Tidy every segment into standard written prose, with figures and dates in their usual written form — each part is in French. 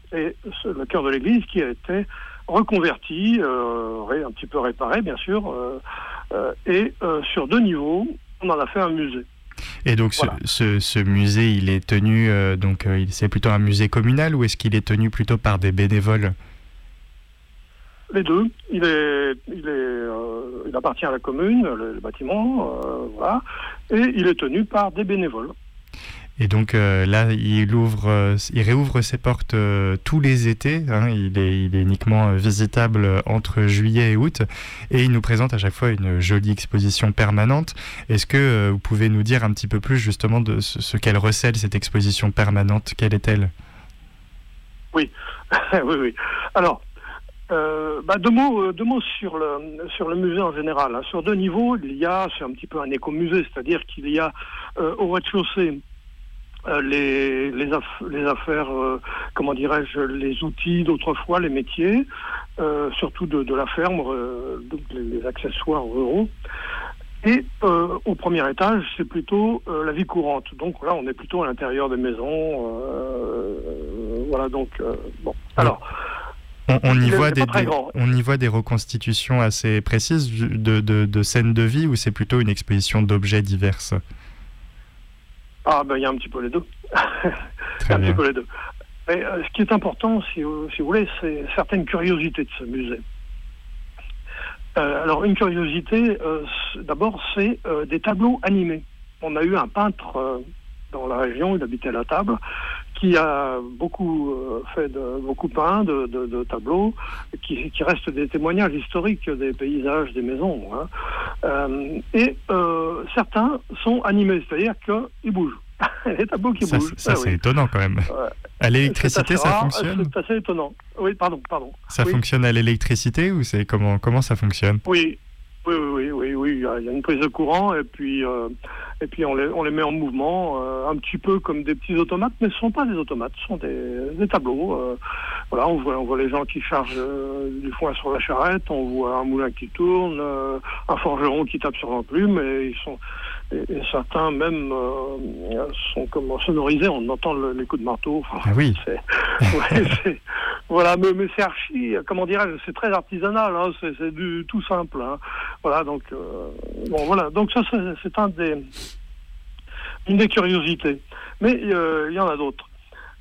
et le chœur de l'église qui a été reconverti, un petit peu réparé bien sûr, et sur 2 niveaux, on en a fait un musée. Et donc Voilà. ce musée, il est tenu, c'est plutôt un musée communal ou est-ce qu'il est tenu plutôt par des bénévoles ? Les deux. Il appartient à la commune, le bâtiment, voilà, et il est tenu par des bénévoles. Et donc là, il réouvre ses portes tous les étés. Hein, il est uniquement visitable entre juillet et août. Et il nous présente à chaque fois une jolie exposition permanente. Est-ce que vous pouvez nous dire un petit peu plus justement de ce qu'elle recèle, cette exposition permanente ? Quelle est-elle ? Oui, oui. Alors, 2 mots sur le musée en général. Hein. Sur 2 niveaux, c'est un petit peu un écomusée, c'est-à-dire qu'il y a au rez-de-chaussée les affaires, comment dirais-je, les outils d'autrefois, les métiers, surtout de la ferme, donc les accessoires ruraux. Et au premier étage, c'est plutôt la vie courante. Donc là, on est plutôt à l'intérieur des maisons. Voilà, donc bon. Alors. On y voit des reconstitutions assez précises de scènes de vie ou c'est plutôt une exposition d'objets divers ? Ah il y a un petit peu les deux. Petit peu les deux. Mais ce qui est important, si vous voulez, c'est certaines curiosités de ce musée. Alors une curiosité, d'abord, c'est des tableaux animés. On a eu un peintre dans la région, il habitait à la Table, qui a beaucoup peint de tableaux, qui restent des témoignages historiques des paysages, des maisons. Hein. Et certains sont animés, c'est-à-dire qu'ils bougent. Les tableaux qui bougent. C'est étonnant quand même. À l'électricité, ça fonctionne ? C'est assez étonnant. Oui, pardon. Ça fonctionne à l'électricité ou c'est comment ça fonctionne ? Oui. Il y a une prise de courant et puis on les met en mouvement, un petit peu comme des petits automates, mais ce ne sont pas des automates, ce sont des tableaux. Voilà, on voit les gens qui chargent du foin sur la charrette, on voit un moulin qui tourne, un forgeron qui tape sur l'enclume, et certains même sont comme sonorisés, on entend les coups de marteau. Enfin, oui. Voilà, mais c'est archi, comment dirais-je, c'est très artisanal, hein, c'est du tout simple. Hein. Voilà, donc donc ça c'est une des curiosités. Mais il y en a d'autres.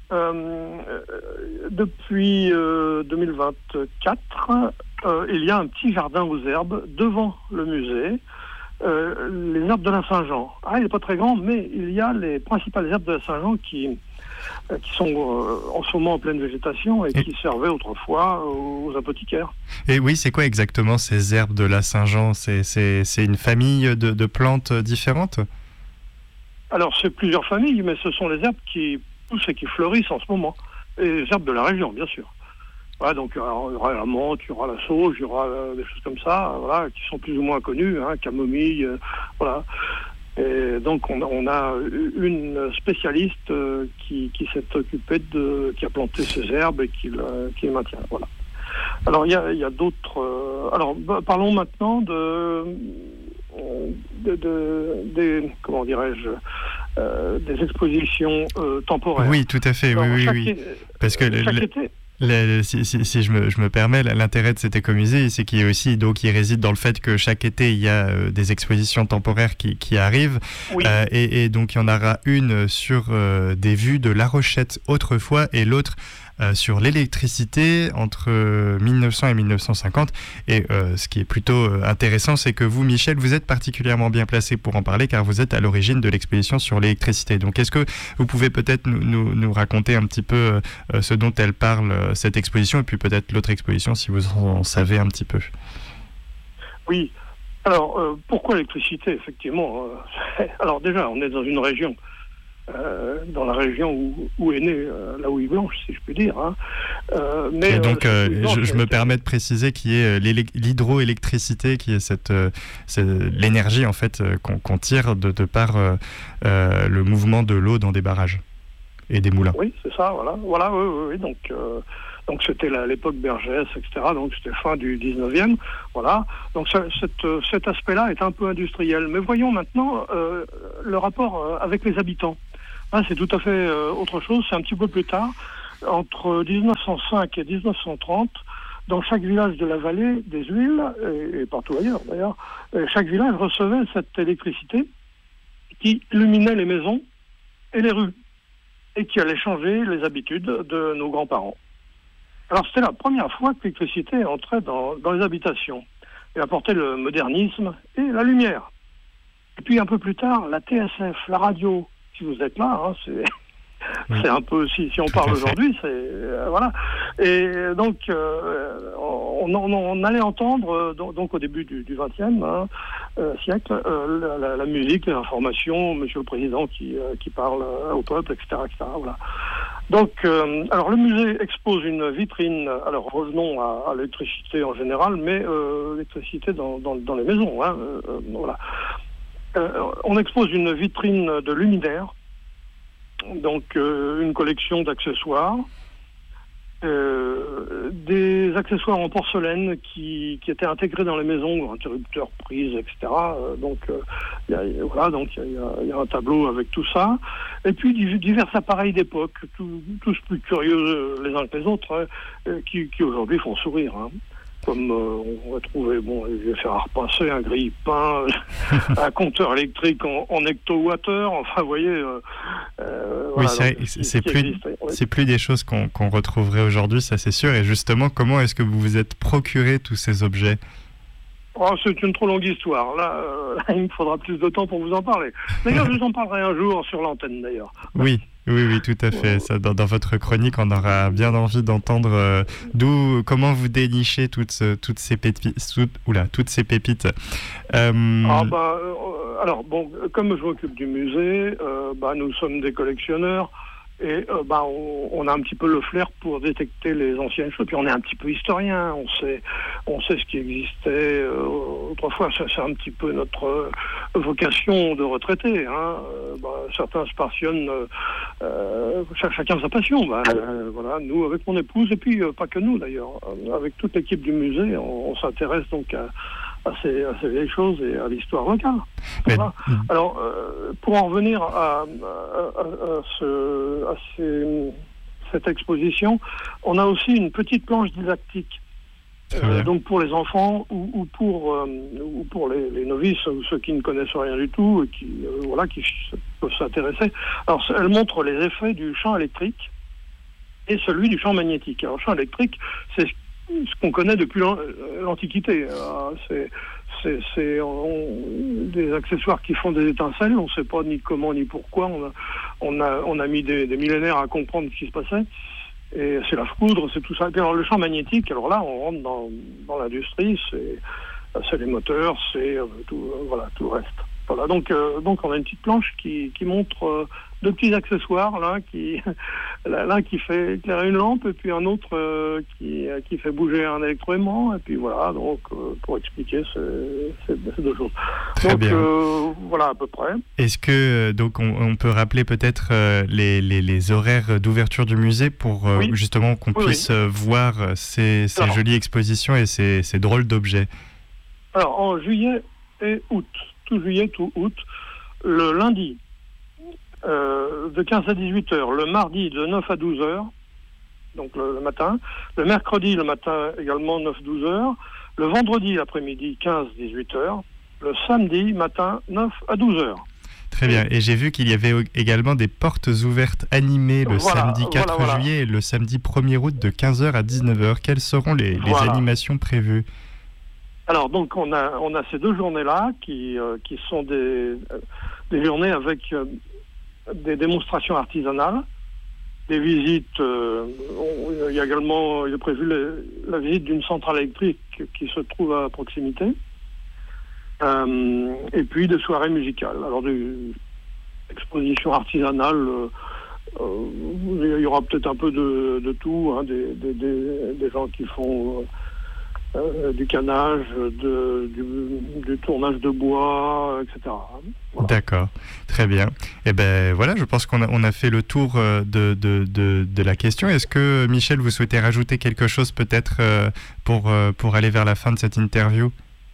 Depuis 2024, il y a un petit jardin aux herbes devant le musée. Les herbes de la Saint-Jean. Il n'est pas très grand, mais il y a les principales herbes de la Saint-Jean qui sont en ce moment en pleine végétation et qui servaient autrefois aux apothicaires. Et oui, c'est quoi exactement ces herbes de la Saint-Jean ? C'est une famille de plantes différentes ? Alors, c'est plusieurs familles, mais ce sont les herbes qui poussent et qui fleurissent en ce moment. Et les herbes de la région, bien sûr. Voilà, donc il y aura la menthe, il y aura la sauge, il y aura des choses comme ça, voilà, qui sont plus ou moins connues, hein, camomille, voilà. Et donc on a une spécialiste qui s'est occupée qui a planté ces herbes et qui les maintient, voilà. Alors il y a d'autres. Parlons maintenant des comment dirais-je, des expositions temporaires. Oui, tout à fait. Alors, oui. Parce que chaque été. Si je me permets, l'intérêt de cet écomusée, c'est qu'il y a aussi, donc, il réside dans le fait que chaque été, il y a des expositions temporaires qui arrivent. Oui. Et donc, il y en aura une sur des vues de La Rochette autrefois et l'autre sur l'électricité entre 1900 et 1950. Et ce qui est plutôt intéressant, c'est que vous, Michel, vous êtes particulièrement bien placé pour en parler car vous êtes à l'origine de l'exposition sur l'électricité. Donc, est-ce que vous pouvez peut-être nous raconter un petit peu ce dont elle parle, cette exposition, et puis peut-être l'autre exposition, si vous en savez un petit peu. Oui. Alors, pourquoi l'électricité, effectivement alors déjà, on est dans une région, dans la région où est née la houille blanche, si je puis dire. Hein. Et donc, je me permets de préciser qu'il y ait l'hydroélectricité, qui est l'énergie en fait qu'on tire de par le mouvement de l'eau dans des barrages et des moulins. Oui, c'est ça, voilà, oui. Donc c'était l'époque Bergès, etc. Donc c'était fin du 19e, voilà. Donc cet aspect-là est un peu industriel. Mais voyons maintenant le rapport avec les habitants. C'est tout à fait autre chose, c'est un petit peu plus tard. entre 1905 et 1930, dans chaque village de la vallée des Huiles, et partout ailleurs d'ailleurs, chaque village recevait cette électricité qui illuminait les maisons et les rues, et qui allait changer les habitudes de nos grands-parents. Alors c'était la première fois que l'électricité entrait dans les habitations, et apportait le modernisme et la lumière. Et puis un peu plus tard, la TSF, la radio, si vous êtes là, hein, c'est un peu, si on parle aujourd'hui, c'est voilà. Et donc on allait entendre donc au début du XXe siècle la musique, l'information, Monsieur le Président qui parle au peuple, etc., etc. Voilà. Donc alors le musée expose une vitrine. Alors revenons à l'électricité en général, mais l'électricité dans les maisons. Hein, voilà. On expose une vitrine de luminaires. Donc une collection d'accessoires, des accessoires en porcelaine qui étaient intégrés dans les maisons, interrupteurs, prises, etc. Donc il y a un tableau avec tout ça, et puis divers appareils d'époque, tous plus curieux les uns que les autres, qui aujourd'hui font sourire. Hein. Comme on va trouver les vieux fer à repasser, un grille-pain, un compteur électrique en hectowattheure, enfin vous voyez... oui, c'est plus des choses qu'on retrouverait aujourd'hui, ça c'est sûr. Et justement, comment est-ce que vous vous êtes procuré tous ces objets ? C'est une trop longue histoire. Là, il me faudra plus de temps pour vous en parler. D'ailleurs, je vous en parlerai un jour sur l'antenne, d'ailleurs. Oui, tout à fait. Ça, dans votre chronique, on aura bien envie d'entendre comment vous dénichez toutes ces pépites. Alors, comme je m'occupe du musée, nous sommes des collectionneurs. Et on a un petit peu le flair pour détecter les anciennes choses. Puis on est un petit peu historien, on sait ce qui existait autrefois. C'est un petit peu notre vocation de retraité. Hein. Certains se passionnent, chacun sa passion. Voilà, nous avec mon épouse, et puis pas que nous d'ailleurs, avec toute l'équipe du musée, on s'intéresse donc à ces vieilles choses et à l'histoire locale. Voilà. Alors, pour en revenir à cette exposition, on a aussi une petite planche didactique. Donc pour les enfants ou pour les novices ou ceux qui ne connaissent rien du tout et qui peuvent s'intéresser. Alors, elle montre les effets du champ électrique et celui du champ magnétique. Alors, le champ électrique, c'est ce qu'on connaît depuis l'Antiquité. C'est des accessoires qui font des étincelles. On ne sait pas ni comment ni pourquoi. On a mis des millénaires à comprendre ce qui se passait. Et c'est la foudre, c'est tout ça. Et puis alors, le champ magnétique, alors là, on rentre dans l'industrie. C'est les moteurs, c'est tout le reste. Voilà, donc on a une petite planche qui montre deux petits accessoires, l'un qui fait éclairer une lampe, et puis un autre qui fait bouger un électroaimant, et puis voilà, donc pour expliquer ces deux choses. Très donc bien. Voilà à peu près. Est-ce que donc on peut rappeler peut-être les horaires d'ouverture du musée pour justement qu'on puisse voir ces jolies expositions et ces drôles d'objets? Alors en juillet et août. Tout juillet, tout août, le lundi de 15 à 18 heures, le mardi de 9 à 12 heures, donc le matin, le mercredi le matin également 9-12 heures, le vendredi l'après-midi 15-18 heures, le samedi matin 9 à 12 heures. Très bien, et j'ai vu qu'il y avait également des portes ouvertes animées le samedi 4 juillet et le samedi 1er août de 15h à 19h. Quelles seront les animations prévues ? Alors donc on a ces deux journées-là qui sont des journées avec des démonstrations artisanales, des visites. Il y a également prévu la visite d'une centrale électrique qui se trouve à proximité, et puis des soirées musicales. Alors des expositions artisanales. Il y aura peut-être un peu de tout, hein, des gens qui font du canage, du tournage de bois, etc. Voilà. D'accord, très bien. Et ben voilà, je pense qu'on a fait le tour de la question. Est-ce que Michel, vous souhaitez rajouter quelque chose peut-être pour aller vers la fin de cette interview ?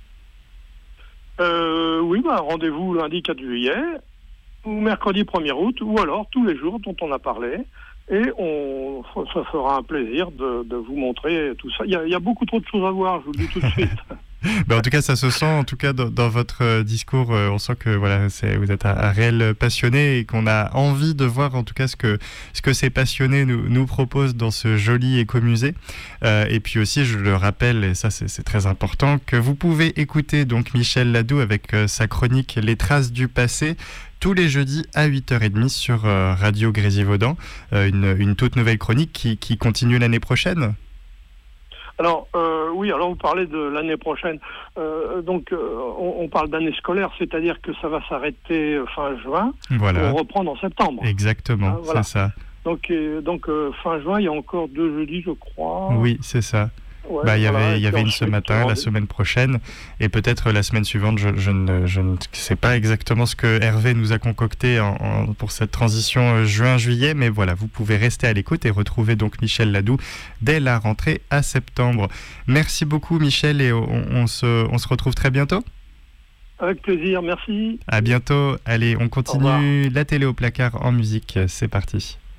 Oui, rendez-vous lundi 4 juillet ou mercredi 1er août, ou alors tous les jours dont on a parlé. Et ça fera un plaisir de vous montrer tout ça. Il y a beaucoup trop de choses à voir, je vous le dis tout de suite. Ben, en tout cas, ça se sent, en tout cas, dans votre discours, on sent que voilà, vous êtes un réel passionné et qu'on a envie de voir, en tout cas, ce que ces passionnés nous proposent dans ce joli écomusée. Et puis aussi, je le rappelle, et ça c'est très important, que vous pouvez écouter donc Michel Ladoux avec sa chronique Les Traces du passé tous les jeudis à 8h30 sur Radio Grésivaudan. Une toute nouvelle chronique qui continue l'année prochaine. Alors, oui, alors vous parlez de l'année prochaine. On parle d'année scolaire, c'est-à-dire que ça va s'arrêter fin juin pour reprendre en septembre. Exactement, voilà. C'est ça. Donc, fin juin, il y a encore 2 jeudis, je crois. Oui, c'est ça. Ouais, il y avait une ce matin, la semaine prochaine, et peut-être la semaine suivante. Je ne sais pas exactement ce que Hervé nous a concocté pour cette transition juin-juillet, mais voilà, vous pouvez rester à l'écoute et retrouver donc Michel Ladoux dès la rentrée à septembre. Merci beaucoup Michel, et on se retrouve très bientôt. Avec plaisir, merci. À bientôt. Allez, on continue la télé au placard en musique, c'est parti.